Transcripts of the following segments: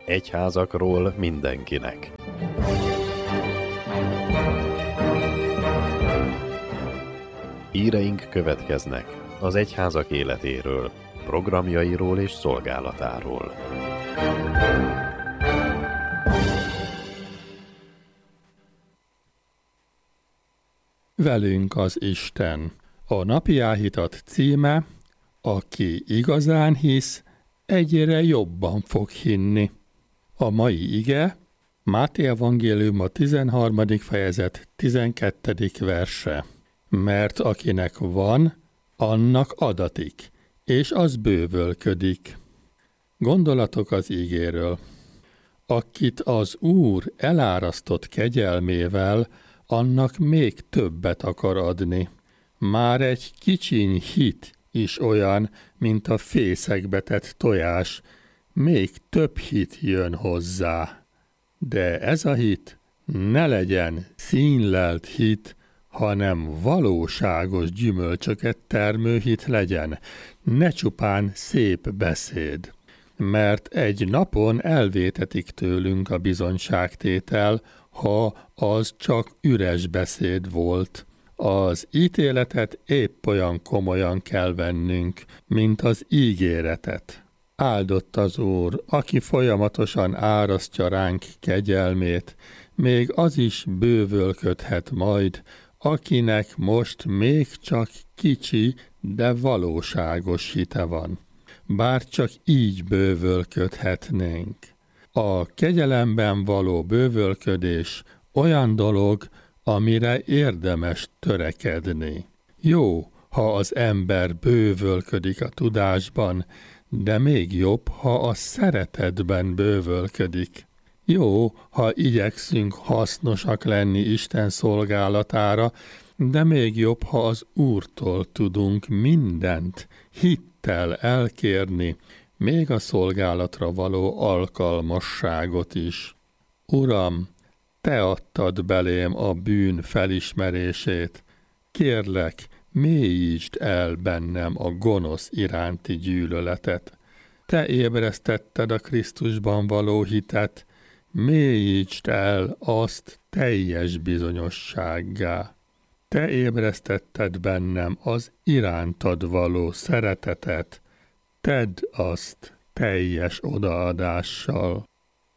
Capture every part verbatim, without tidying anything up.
Egyházakról mindenkinek. Híreink következnek az egyházak életéről, programjairól és szolgálatáról. Velünk az Isten. A napi áhítat címe: Aki igazán hisz, egyre jobban fog hinni. A mai ige Máté evangélium a tizenharmadik fejezet tizenkettedik verse. Mert akinek van, annak adatik, és az bővölködik. Gondolatok az igéről. Akit az Úr elárasztott kegyelmével, annak még többet akar adni. Már egy kicsiny hit is olyan, mint a fészekbe tett tojás, még több hit jön hozzá. De ez a hit ne legyen színlelt hit, hanem valóságos gyümölcsöket termő hit legyen, ne csupán szép beszéd. Mert egy napon elvétetik tőlünk a bizonyságtétel, ha az csak üres beszéd volt. Az ítéletet épp olyan komolyan kell vennünk, mint az ígéretet. Áldott az Úr, aki folyamatosan árasztja ránk kegyelmét, még az is bővölködhet majd, akinek most még csak kicsi, de valóságos hite van. Bár csak így bővölködhetnénk. A kegyelemben való bővölködés olyan dolog, amire érdemes törekedni. Jó, ha az ember bővölködik a tudásban, de még jobb, ha a szeretetben bővölködik. Jó, ha igyekszünk hasznosak lenni Isten szolgálatára, de még jobb, ha az Úrtól tudunk mindent hittel elkérni, még a szolgálatra való alkalmasságot is. Uram, Te adtad belém a bűn felismerését. Kérlek, mélyítsd el bennem a gonosz iránti gyűlöletet. Te ébresztetted a Krisztusban való hitet, mélyítsd el azt teljes bizonyossággá. Te ébresztetted bennem az irántad való szeretetet, tedd azt teljes odaadással.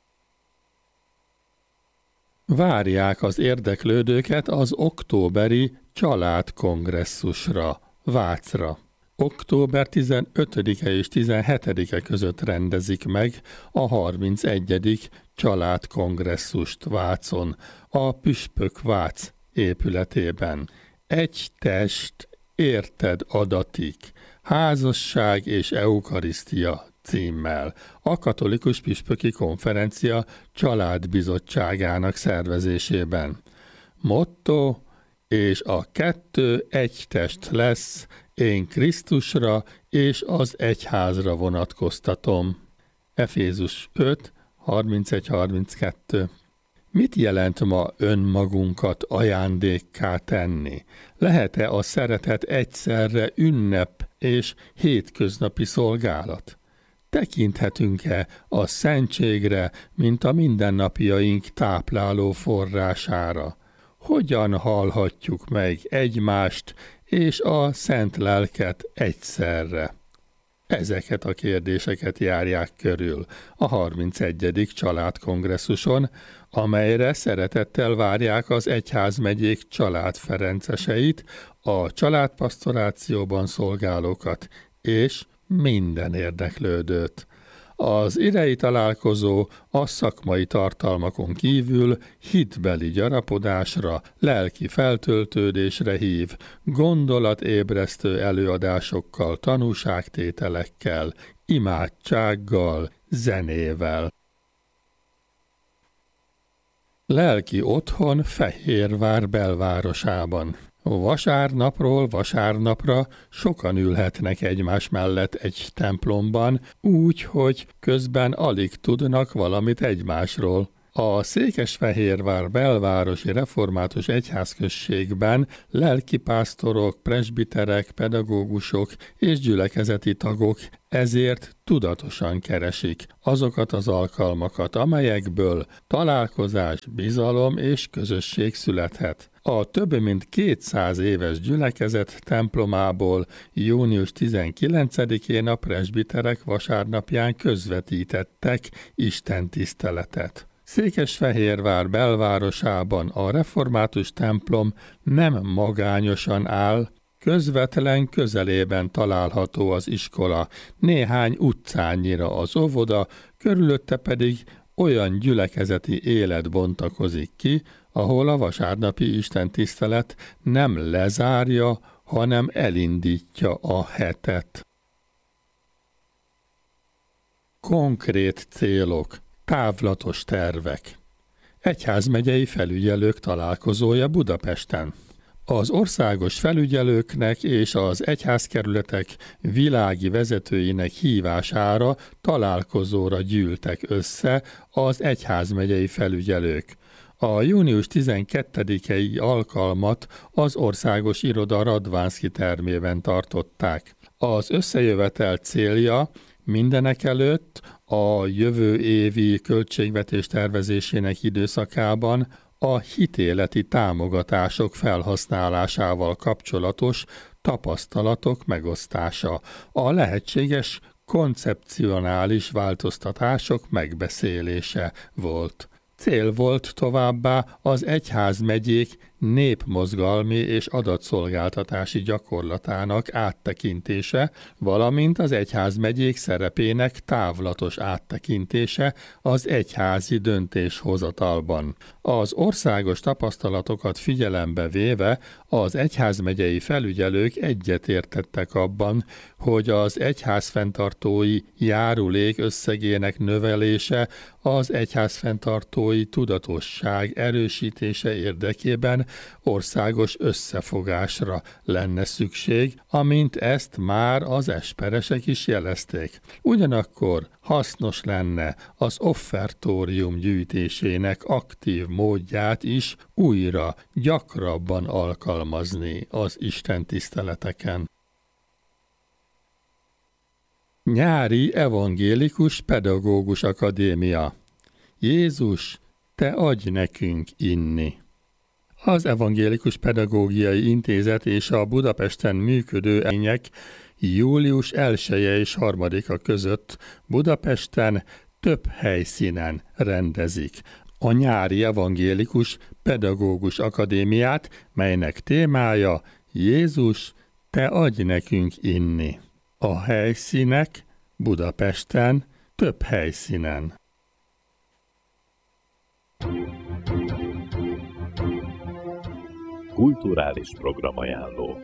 Várják az érdeklődőket az októberi családkongresszusra, Vácra. Október tizenötödike és tizenhetedike között rendezik meg a harmincegyedik családkongresszust Vácon, a Püspök Vác épületében. Egy test érted adatik, házasság és eukarisztia címmel a Katolikus Püspöki Konferencia családbizottságának szervezésében. Motto: és a kettő egy test lesz, én Krisztusra és az egyházra vonatkoztatom. Efézus öt harmincegy harminckettő. Mit jelent ma önmagunkat ajándékká tenni? Lehet-e a szeretet egyszerre ünnep és hétköznapi szolgálat? Tekinthetünk-e a szentségre, mint a mindennapjaink tápláló forrására? Hogyan hallhatjuk meg egymást és a Szent Lelket egyszerre? Ezeket a kérdéseket járják körül a harmincegyedik családkongresszuson, amelyre szeretettel várják az egyházmegyék családferenceseit, a családpastorációban szolgálókat és minden érdeklődőt. Az idei találkozó a szakmai tartalmakon kívül hitbeli gyarapodásra, lelki feltöltődésre hív, gondolatébresztő előadásokkal, tanúságtételekkel, imádsággal, zenével. Lelki otthon Fehérvár belvárosában. Vasárnapról vasárnapra sokan ülhetnek egymás mellett egy templomban, úgy, hogy közben alig tudnak valamit egymásról. A Székesfehérvár belvárosi református egyházközségben lelkipásztorok, presbiterek, pedagógusok és gyülekezeti tagok ezért tudatosan keresik azokat az alkalmakat, amelyekből találkozás, bizalom és közösség születhet. A több mint kétszáz éves gyülekezet templomából június tizenkilencedikén a presbiterek vasárnapján közvetítettek istentiszteletet. Székesfehérvár belvárosában a református templom nem magányosan áll, közvetlen közelében található az iskola, néhány utcányira az óvoda, körülötte pedig olyan gyülekezeti élet bontakozik ki, ahol a vasárnapi istentisztelet nem lezárja, hanem elindítja a hetet. Konkrét célok, távlatos tervek. Egyházmegyei felügyelők találkozója Budapesten. Az országos felügyelőknek és az egyházkerületek világi vezetőinek hívására találkozóra gyűltek össze az egyházmegyei felügyelők. A június tizenkettedikei alkalmat az Országos Iroda Radvánszky termében tartották. Az összejövetel célja mindenekelőtt a jövő évi költségvetés tervezésének időszakában a hitéleti támogatások felhasználásával kapcsolatos tapasztalatok megosztása, a lehetséges koncepcionális változtatások megbeszélése volt. Cél volt továbbá az egyházmegyék népmozgalmi és adatszolgáltatási gyakorlatának áttekintése, valamint az egyházmegyék szerepének távlatos áttekintése az egyházi döntéshozatalban. Az országos tapasztalatokat figyelembe véve az egyházmegyei felügyelők egyetértettek abban, hogy az egyházfenntartói járulék összegének növelése az egyházfenntartói tudatosság erősítése érdekében országos összefogásra lenne szükség, amint ezt már az esperesek is jelezték. Ugyanakkor hasznos lenne az offertórium gyűjtésének aktív módját is újra, gyakrabban alkalmazni az istentiszteleteken. Nyári Evangélikus Pedagógus Akadémia. Jézus, te adj nekünk inni! Az Evangélikus Pedagógiai Intézet és a Budapesten működő egyek július elseje és harmadika között Budapesten több helyszínen rendezik a Nyári Evangélikus Pedagógus Akadémiát, melynek témája Jézus, te adj nekünk inni! A helyszínek Budapesten több helyszínen. Kulturális programajánló.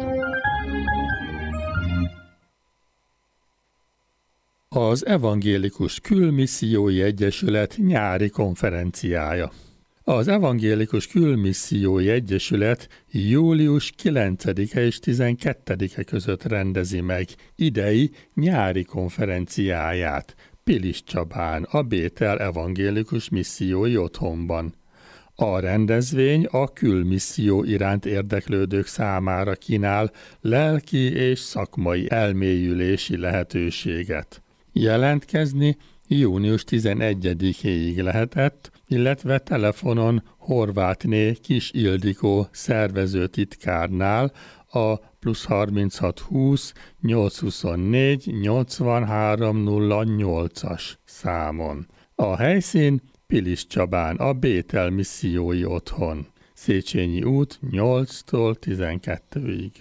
Az Evangélikus Külmissziói Egyesület nyári konferenciája. Az Evangélikus Külmissziói Egyesület július kilencedike és tizenkettedike között rendezi meg idei nyári konferenciáját Pilis Csabán, a Bétel Evangélikus Missziói Otthonban. A rendezvény a külmisszió iránt érdeklődők számára kínál lelki és szakmai elmélyülési lehetőséget. Jelentkezni június tizenegyedikéig lehetett, illetve telefonon Horvátné Kis Ildikó szervezőtitkárnál a plusz harminchat húsz nyolcszázhuszonnégy nyolcvanhárom nulla nyolcas számon. A helyszín Pilis Csabán, a Bétel Missziói Otthon. Széchenyi út nyolctól tizenkettőig.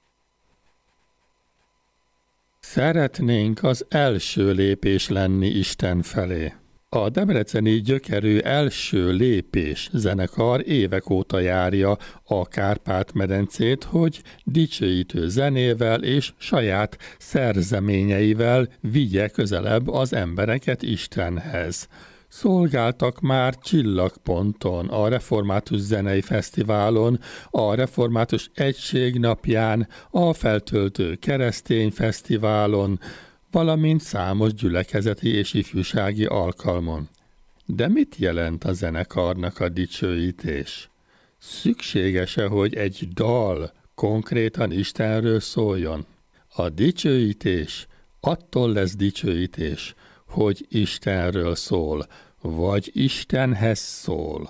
Szeretnénk az első lépés lenni Isten felé. A debreceni gyökerű Első Lépés zenekar évek óta járja a Kárpát-medencét, hogy dicsőítő zenével és saját szerzeményeivel vigye közelebb az embereket Istenhez. Szolgáltak már Csillagponton, a Református Zenei Fesztiválon, a Református Egység Napján, a Feltöltő Keresztény Fesztiválon, valamint számos gyülekezeti és ifjúsági alkalmon. De mit jelent a zenekarnak a dicsőítés? Szükséges-e, hogy egy dal konkrétan Istenről szóljon? A dicsőítés attól lesz dicsőítés, hogy Istenről szól, vagy Istenhez szól.